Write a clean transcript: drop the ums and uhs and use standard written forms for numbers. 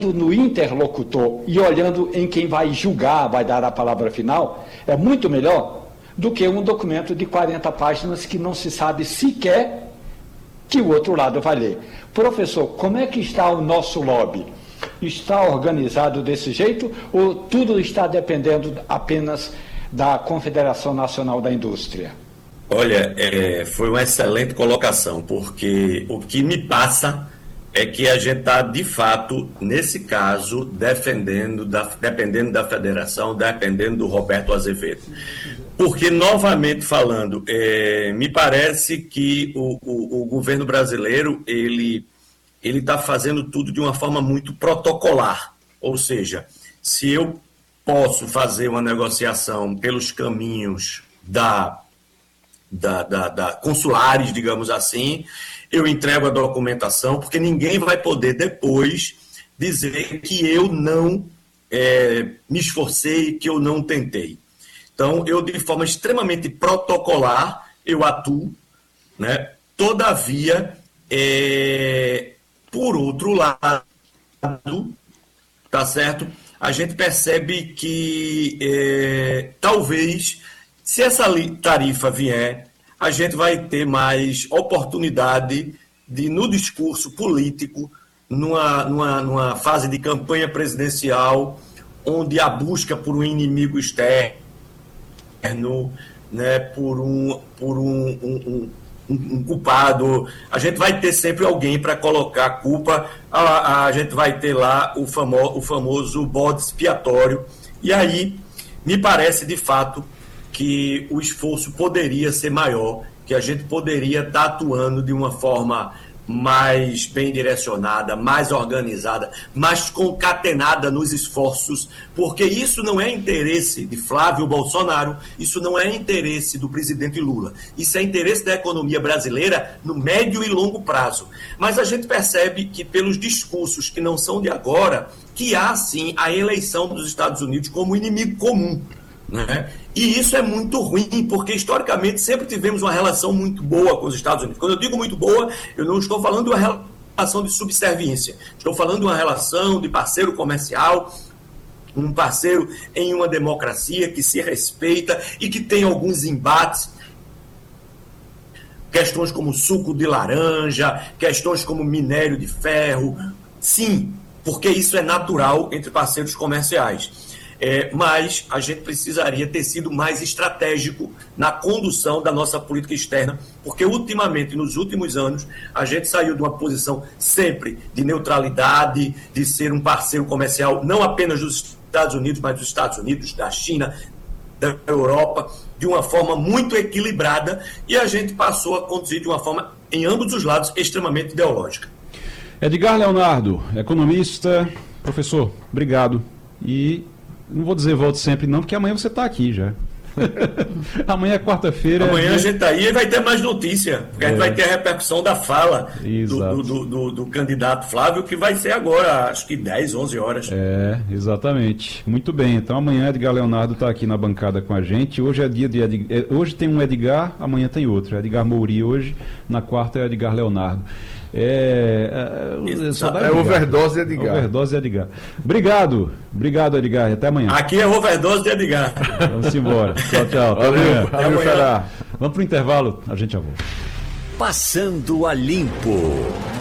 no interlocutor e olhando em quem vai julgar, vai dar a palavra final, é muito melhor do que um documento de 40 páginas que não se sabe sequer que o outro lado vai ler. Professor, como é que está o nosso lobby? Está organizado desse jeito ou tudo está dependendo apenas da Confederação Nacional da Indústria? Olha, foi uma excelente colocação, porque o que me passa é que a gente está, de fato, nesse caso, dependendo da federação, dependendo do Roberto Azevedo. Porque, novamente falando, me parece que o governo brasileiro, ele está fazendo tudo de uma forma muito protocolar. Ou seja, se eu posso fazer uma negociação pelos caminhos consulares, digamos assim, eu entrego a documentação, porque ninguém vai poder depois dizer que eu não me esforcei, que eu não tentei. Então, eu, de forma extremamente protocolar, eu atuo, né? Todavia, por outro lado, tá certo? A gente percebe que talvez, se essa tarifa vier, a gente vai ter mais oportunidade de, no discurso político, numa fase de campanha presidencial, onde a busca por um inimigo externo, né, por um culpado, a gente vai ter sempre alguém para colocar a culpa, a gente vai ter lá o famoso bode expiatório, e aí me parece de fato que o esforço poderia ser maior, que a gente poderia estar atuando de uma forma mais bem direcionada, mais organizada, mais concatenada nos esforços, porque isso não é interesse de Flávio Bolsonaro, isso não é interesse do presidente Lula, isso é interesse da economia brasileira no médio e longo prazo. Mas a gente percebe que pelos discursos que não são de agora, que há sim a eleição dos Estados Unidos como inimigo comum, né? E isso é muito ruim, porque historicamente sempre tivemos uma relação muito boa com os Estados Unidos. Quando eu digo muito boa, eu não estou falando de uma relação de subserviência, estou falando de uma relação de parceiro comercial, um parceiro em uma democracia que se respeita e que tem alguns embates, questões como suco de laranja, questões como minério de ferro, sim, porque isso é natural entre parceiros comerciais. Mas a gente precisaria ter sido mais estratégico na condução da nossa política externa, porque ultimamente, nos últimos anos, a gente saiu de uma posição sempre de neutralidade, de ser um parceiro comercial, não apenas dos Estados Unidos, mas dos Estados Unidos, da China, da Europa, de uma forma muito equilibrada, e a gente passou a conduzir de uma forma, em ambos os lados, extremamente ideológica. Edgar Leonardo, economista, professor, obrigado. E não vou dizer volte sempre não, porque amanhã você está aqui já. Amanhã é quarta-feira. Amanhã a gente está aí e vai ter mais notícia, porque a gente vai ter a repercussão da fala do candidato Flávio, que vai ser agora, acho que 10, 11 horas. Exatamente. Muito bem, então amanhã Edgar Leonardo está aqui na bancada com a gente. Hoje é dia de hoje tem um Edgar, amanhã tem outro. Edgar Mouri hoje, na quarta é Edgar Leonardo. Overdose de Edgar. Overdose de Edgar. Obrigado, Edgar, e até amanhã. Aqui é overdose de Edgar. Vamos embora. Tchau, tchau. Até amanhã. Vamos pro intervalo, a gente já volta. Passando a Limpo.